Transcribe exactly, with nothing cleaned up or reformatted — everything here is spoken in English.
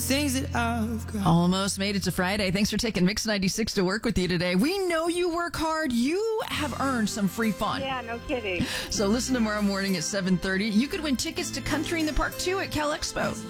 things that I've got. Almost made it to Friday. Thanks for taking Mix ninety-six to work with you today. We know you work hard. You have earned some free fun. Yeah, no kidding. So listen tomorrow morning at seven thirty. You could win tickets to Country in the Park two at Cal Expo.